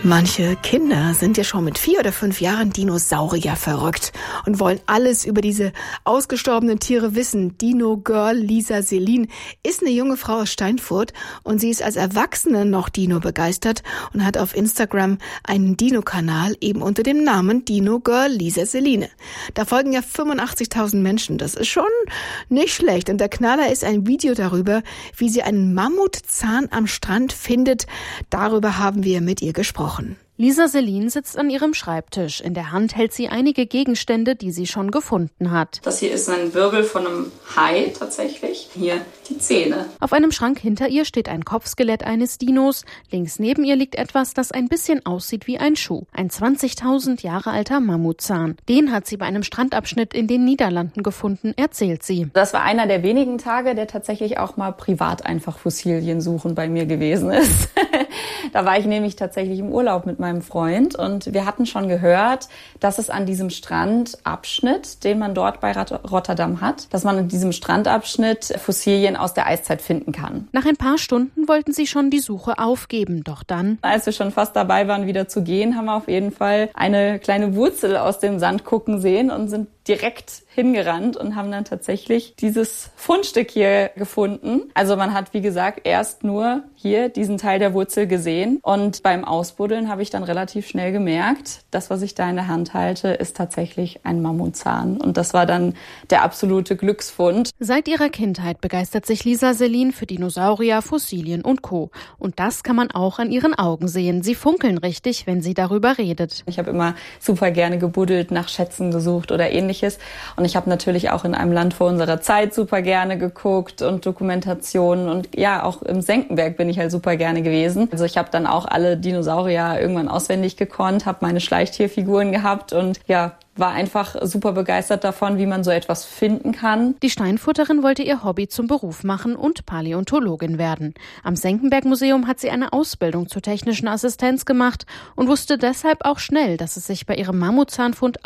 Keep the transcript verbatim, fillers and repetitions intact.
Manche Kinder sind ja schon mit vier oder fünf Jahren Dinosaurier verrückt und wollen alles über diese ausgestorbenen Tiere wissen. Dino-Girl Lisa Selin ist eine junge Frau aus Steinfurt und sie ist als Erwachsene noch Dino begeistert und hat auf Instagram einen Dino-Kanal eben unter dem Namen Dino-Girl Lisa Selin. Da folgen ja fünfundachtzigtausend Menschen. Das ist schon nicht schlecht. Und der Knaller ist ein Video darüber, wie sie einen Mammutzahn am Strand findet. Darüber haben wir mit ihr gesprochen. Lisa Selin sitzt an ihrem Schreibtisch. In der Hand hält sie einige Gegenstände, die sie schon gefunden hat. Das hier ist ein Wirbel von einem Hai tatsächlich. Hier die Zähne. Auf einem Schrank hinter ihr steht ein Kopfskelett eines Dinos. Links neben ihr liegt etwas, das ein bisschen aussieht wie ein Schuh. Ein zwanzigtausend Jahre alter Mammutzahn. Den hat sie bei einem Strandabschnitt in den Niederlanden gefunden, erzählt sie. Das war einer der wenigen Tage, der tatsächlich auch mal privat einfach Fossilien suchen bei mir gewesen ist. Da war ich nämlich tatsächlich im Urlaub mit meinem Freund und wir hatten schon gehört, dass es an diesem Strandabschnitt, den man dort bei Rotterdam hat, dass man an diesem Strandabschnitt Fossilien aus der Eiszeit finden kann. Nach ein paar Stunden wollten sie schon die Suche aufgeben, doch dann... Als wir schon fast dabei waren, wieder zu gehen, haben wir auf jeden Fall eine kleine Wurzel aus dem Sand gucken sehen und sind direkt hingerannt und haben dann tatsächlich dieses Fundstück hier gefunden. Also man hat, wie gesagt, erst nur hier diesen Teil der Wurzel gesehen und beim Ausbuddeln habe ich dann relativ schnell gemerkt, das, was ich da in der Hand halte, ist tatsächlich ein Mammutzahn und das war dann der absolute Glücksfund. Seit ihrer Kindheit begeistert sich Lisa Selin für Dinosaurier, Fossilien und Co. Und das kann man auch an ihren Augen sehen. Sie funkeln richtig, wenn sie darüber redet. Ich habe immer super gerne gebuddelt, nach Schätzen gesucht oder ähnliches. Und ich habe natürlich auch in einem Land vor unserer Zeit super gerne geguckt und Dokumentationen. Und ja, auch im Senckenberg bin ich halt super gerne gewesen. Also ich habe dann auch alle Dinosaurier irgendwann auswendig gekonnt, habe meine Schleichtierfiguren gehabt und ja, war einfach super begeistert davon, wie man so etwas finden kann. Die Steinfurterin wollte ihr Hobby zum Beruf machen und Paläontologin werden. Am Senckenberg-Museum hat sie eine Ausbildung zur technischen Assistenz gemacht und wusste deshalb auch schnell, dass es sich bei ihrem Mammutzahnfund